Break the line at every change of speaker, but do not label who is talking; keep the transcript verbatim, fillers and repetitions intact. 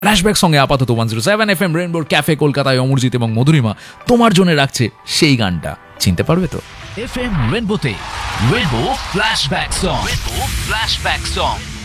Flashback সঙ্গে আপাতত one zero seven F M রেইনবোর cafe কলকাতায় অমরজিৎ এবং মধুরিমা তোমার জন্য রাখছে সেই গানটা, চিনতে পারবে তো?
F M রেইনবোতে rainbow flashback song, rainbow flashback song.